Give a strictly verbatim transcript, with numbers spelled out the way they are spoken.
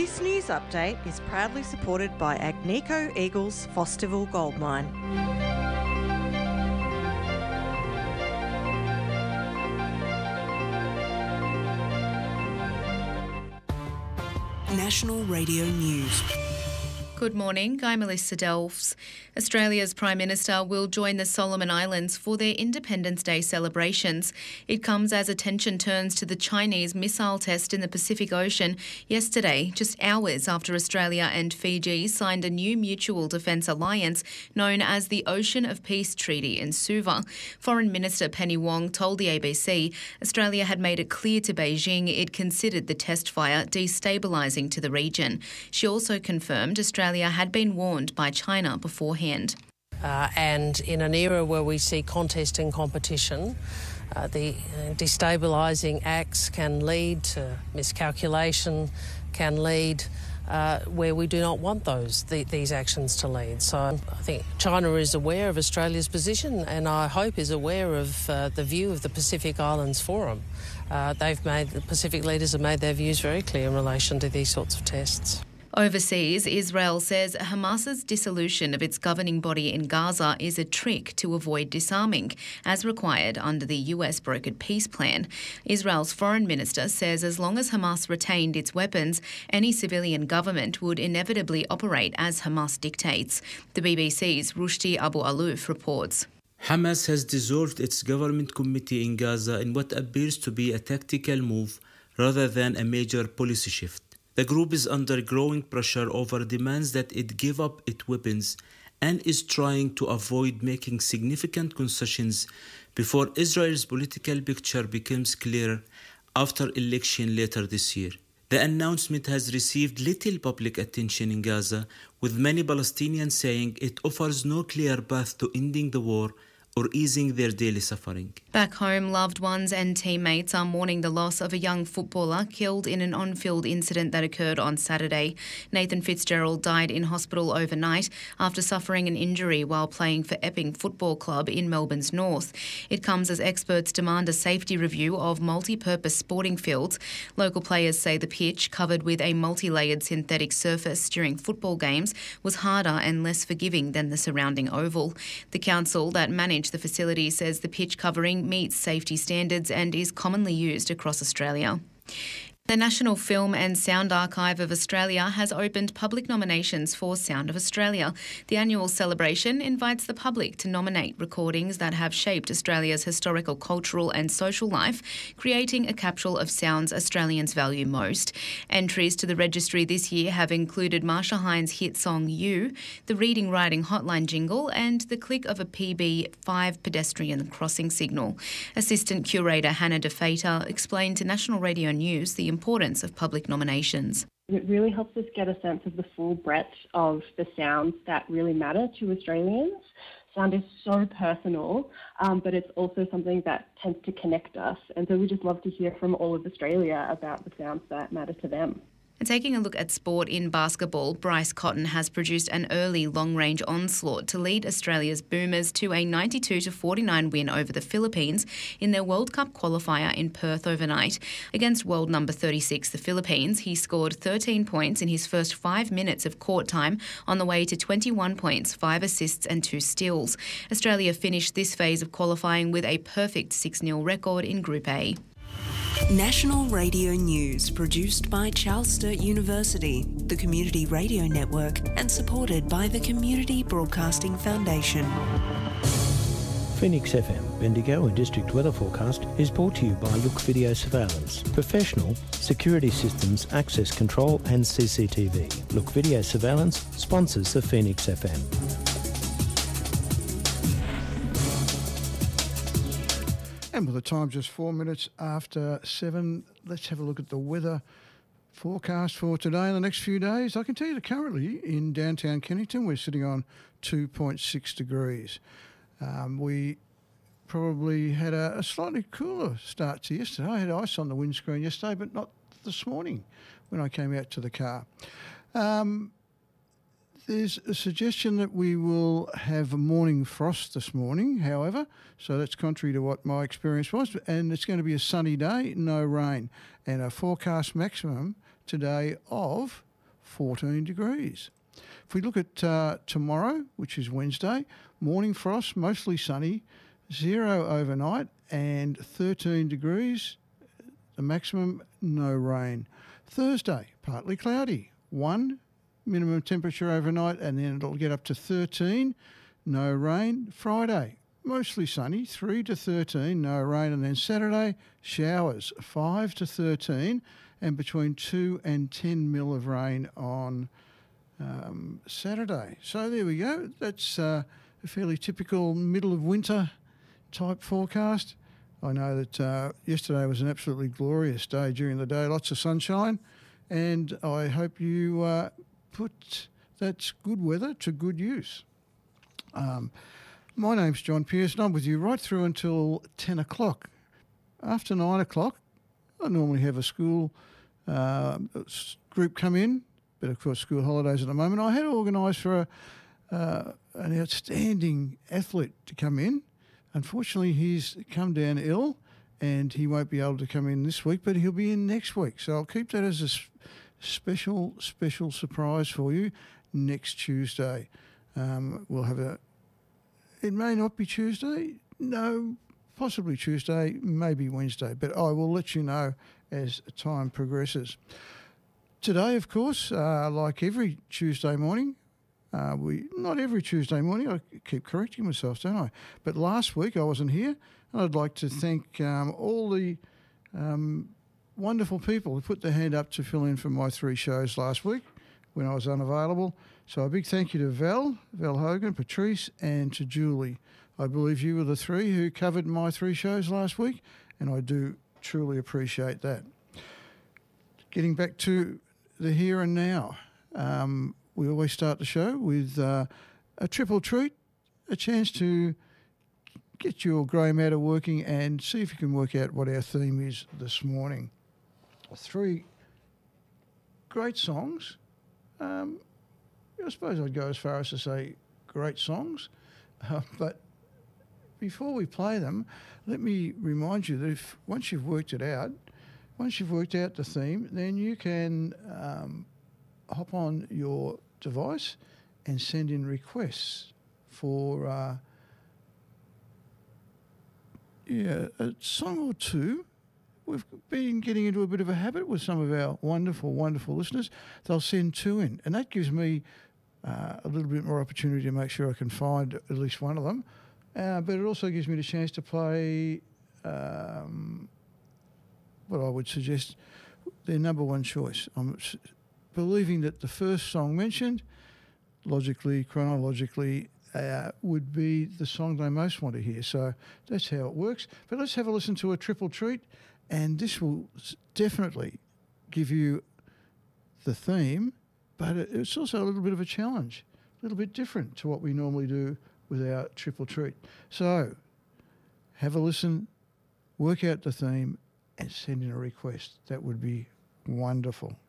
This news update is proudly supported by Agnico Eagles Fosterville Gold Mine. National Radio News. Good morning, I'm Melissa Delves. Australia's Prime Minister will join the Solomon Islands for their Independence Day celebrations. It comes as attention turns to the Chinese missile test in the Pacific Ocean yesterday, just hours after Australia and Fiji signed a new mutual defence alliance known as the Ocean of Peace Treaty in Suva. Foreign Minister Penny Wong told the A B C Australia had made it clear to Beijing it considered the test fire destabilising to the region. She also confirmed Australia had been warned by China beforehand. Uh, and in an era where we see contest and competition, uh, the uh, destabilising acts can lead to miscalculation, can lead uh, where we do not want those the, these actions to lead. So I think China is aware of Australia's position, and I hope is aware of uh, the view of the Pacific Islands Forum. Uh, they've made the Pacific leaders have made their views very clear in relation to these sorts of tests. Overseas, Israel says Hamas's dissolution of its governing body in Gaza is a trick to avoid disarming, as required under the U S brokered peace plan. Israel's foreign minister says as long as Hamas retained its weapons, any civilian government would inevitably operate as Hamas dictates. The B B C's Rushdi Abu Alouf reports. Hamas has dissolved its government committee in Gaza in what appears to be a tactical move rather than a major policy shift. The group is under growing pressure over demands that it give up its weapons and is trying to avoid making significant concessions before Israel's political picture becomes clear after election later this year. The announcement has received little public attention in Gaza, with many Palestinians saying it offers no clear path to ending the war or easing their daily suffering. Back home, loved ones and teammates are mourning the loss of a young footballer killed in an on-field incident that occurred on Saturday. Nathan Fitzgerald died in hospital overnight after suffering an injury while playing for Epping Football Club in Melbourne's north. It comes as experts demand a safety review of multi-purpose sporting fields. Local players say the pitch, covered with a multi-layered synthetic surface during football games, was harder and less forgiving than the surrounding oval. The council that managed the facility says the pitch covering meets safety standards and is commonly used across Australia. The National Film and Sound Archive of Australia has opened public nominations for Sound of Australia. The annual celebration invites the public to nominate recordings that have shaped Australia's historical, cultural and social life, creating a capsule of sounds Australians value most. Entries to the registry this year have included Marsha Hines' hit song You, the Reading Writing Hotline jingle and the click of a P B five pedestrian crossing signal. Assistant Curator Hannah DeFater explained to National Radio News the importance of public nominations. It really helps us get a sense of the full breadth of the sounds that really matter to Australians. Sound is so personal, um, but it's also something that tends to connect us. And so we just love to hear from all of Australia about the sounds that matter to them. And taking a look at sport in basketball, Bryce Cotton has produced an early long-range onslaught to lead Australia's Boomers to a ninety-two to forty-nine win over the Philippines in their World Cup qualifier in Perth overnight. Against world number thirty-six, the Philippines, he scored thirteen points in his first five minutes of court time on the way to twenty-one points, five assists and two steals. Australia finished this phase of qualifying with a perfect six nil record in Group A. National Radio News, produced by Charles Sturt University, the Community Radio Network, and supported by the Community Broadcasting Foundation. Phoenix F M, Bendigo and District Weather Forecast is brought to you by Look Video Surveillance. Professional, security systems, access control and C C T V. Look Video Surveillance sponsors the Phoenix F M. And by the time just four minutes after seven, let's have a look at the weather forecast for today and the next few days. I can tell you that currently in downtown Kennington, we're sitting on two point six degrees. Um, we probably had a, a slightly cooler start to yesterday. I had ice on the windscreen yesterday, but not this morning when I came out to the car. Um, There's a suggestion that we will have a morning frost this morning, however, so that's contrary to what my experience was, and it's going to be a sunny day, no rain, and a forecast maximum today of fourteen degrees. If we look at uh, tomorrow, which is Wednesday, morning frost, mostly sunny, zero overnight and thirteen degrees, the maximum, no rain. Thursday, partly cloudy, one minimum temperature overnight, and then it'll get up to thirteen, no rain. Friday, mostly sunny, three to thirteen, no rain, and then Saturday, showers, five to thirteen, and between two and ten mil of rain on um, Saturday. So there we go. That's uh, a fairly typical middle of winter type forecast. I know that uh, yesterday was an absolutely glorious day during the day, lots of sunshine, and I hope you uh, put that good weather to good use. Um, my name's John Pearson. I'm with you right through until ten o'clock. After nine o'clock, I normally have a school uh, group come in, but of course school holidays at the moment. I had organised for a, uh, an outstanding athlete to come in. Unfortunately, he's come down ill and he won't be able to come in this week, but he'll be in next week. So I'll keep that as a special, special surprise for you next Tuesday. Um, we'll have a, it may not be Tuesday, no, possibly Tuesday, maybe Wednesday, but I will let you know as time progresses. Today, of course, uh, like every Tuesday morning, Uh, we not every Tuesday morning. I keep correcting myself, don't I? But last week I wasn't here, and I'd like to thank um, all the um, wonderful people who put their hand up to fill in for my three shows last week when I was unavailable. So a big thank you to Val, Val Hogan, Patrice, and to Julie. I believe you were the three who covered my three shows last week, and I do truly appreciate that. Getting back to the here and now. Um, We always start the show with uh, a triple treat, a chance to get your grey matter working and see if you can work out what our theme is this morning. Three great songs. Um, I suppose I'd go as far as to say great songs. Uh, but before we play them, let me remind you that if once you've worked it out, once you've worked out the theme, then you can um, hop on your device and send in requests for uh, yeah, a song or two. We've been getting into a bit of a habit with some of our wonderful, wonderful listeners. They'll send two in, and that gives me uh, a little bit more opportunity to make sure I can find at least one of them. Uh, but it also gives me the chance to play um, what I would suggest their number one choice. I'm believing that the first song mentioned, logically, chronologically, uh, would be the song they most want to hear. So that's how it works. But let's have a listen to a triple treat, and this will definitely give you the theme, but it's also a little bit of a challenge, a little bit different to what we normally do with our triple treat. So have a listen, work out the theme, and send in a request. That would be wonderful.